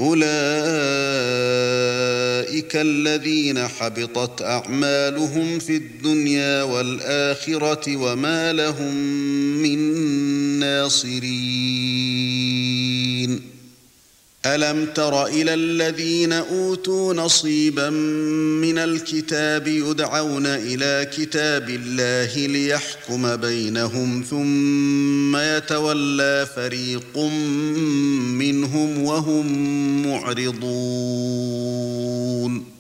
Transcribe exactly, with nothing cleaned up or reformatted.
أولئك الذين حبطت أعمالهم في الدنيا والآخرة وما لهم من ناصرين ألم تر إلى الذين أوتوا نصيبا من الكتاب يدعون إلى كتاب الله ليحكم بينهم ثم يتولى فريق منهم وهم معرضون